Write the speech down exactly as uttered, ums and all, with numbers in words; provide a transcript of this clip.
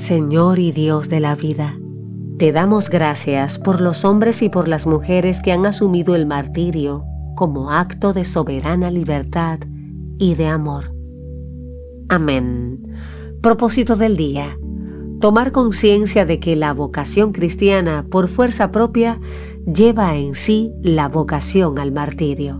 Señor y Dios de la vida, te damos gracias por los hombres y por las mujeres que han asumido el martirio como acto de soberana libertad y de amor. Amén. Propósito del día: tomar conciencia de que la vocación cristiana por fuerza propia lleva en sí la vocación al martirio.